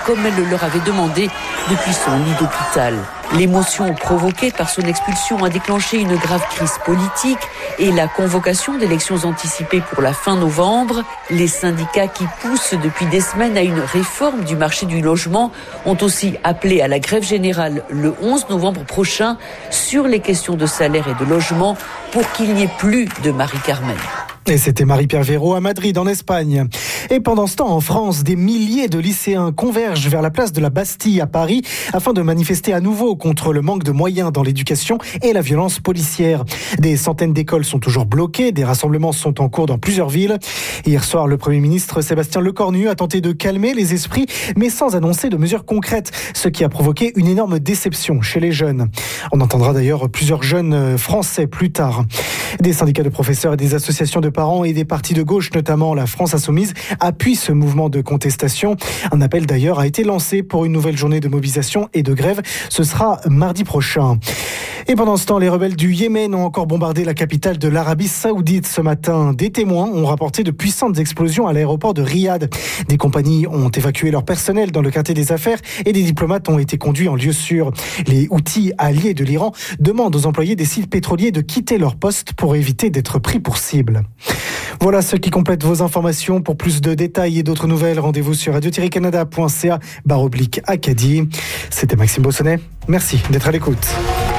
comme elle le leur avait demandé depuis son lit d'hôpital. L'émotion provoquée par son expulsion a déclenché une grave crise politique et la convocation d'élections anticipées pour la fin novembre. Les syndicats qui poussent depuis des semaines à une réforme du marché du logement ont aussi appelé à la grève générale le 11 novembre prochain sur les questions de salaire et de logement pour qu'il n'y ait plus de Marie-Carmen. Et c'était Marie-Pierre Véraud à Madrid, en Espagne. Et pendant ce temps, en France, des milliers de lycéens convergent vers la place de la Bastille à Paris afin de manifester à nouveau contre le manque de moyens dans l'éducation et la violence policière. Des centaines d'écoles sont toujours bloquées, des rassemblements sont en cours dans plusieurs villes. Hier soir, le Premier ministre Sébastien Lecornu a tenté de calmer les esprits, mais sans annoncer de mesures concrètes, ce qui a provoqué une énorme déception chez les jeunes. On entendra d'ailleurs plusieurs jeunes français plus tard. Des syndicats de professeurs et des associations de parents et des partis de gauche, notamment la France Insoumise, appuient ce mouvement de contestation. Un appel d'ailleurs a été lancé pour une nouvelle journée de mobilisation et de grève. Ce sera mardi prochain. Et pendant ce temps, les rebelles du Yémen ont encore bombardé la capitale de l'Arabie Saoudite ce matin. Des témoins ont rapporté de puissantes explosions à l'aéroport de Riyad. Des compagnies ont évacué leur personnel dans le quartier des affaires et des diplomates ont été conduits en lieu sûr. Les Houthis, alliés de l'Iran, demandent aux employés des sites pétroliers de quitter leur poste pour éviter d'être pris pour cible. Voilà ce qui complète vos informations. Pour plus de détails et d'autres nouvelles, rendez-vous sur radio-canada.ca/Acadie. C'était Maxime Bossonnet. Merci d'être à l'écoute.